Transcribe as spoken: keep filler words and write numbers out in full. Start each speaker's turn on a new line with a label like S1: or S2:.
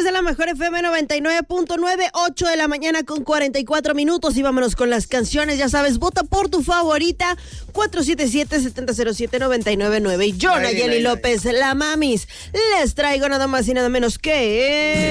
S1: través de la Mejor F M noventa y nueve punto nueve, ocho de la mañana con cuarenta y cuatro minutos. Y vámonos con las canciones. Ya sabes, vota por tu favorita. cuatro siete siete, siete cero siete, nueve nueve nueve. Y yo, Nayeli López, la mamis, les traigo nada más y nada menos que...